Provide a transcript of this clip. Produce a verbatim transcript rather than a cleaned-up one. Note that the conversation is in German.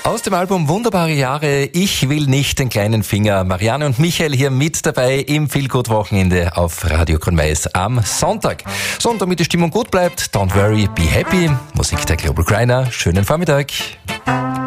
Aus dem Album Wunderbare Jahre, ich will nicht den kleinen Finger. Marianne und Michael hier mit dabei im Feelgood-Wochenende auf Radio Grün-Weiß am Sonntag. So, und damit die Stimmung gut bleibt, don't worry, be happy. Musik der Global Griner. Schönen Vormittag.